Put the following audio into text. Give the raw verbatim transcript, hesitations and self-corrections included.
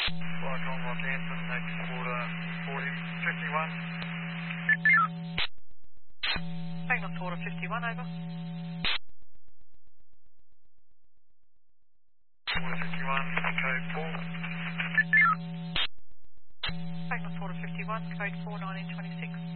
Flight on Rock Anson, next quarter forty fifty-one. Signal quarter fifty-one, over. Quarter fifty-one, code four. Signal quarter fifty-one, code four nineteen twenty-six.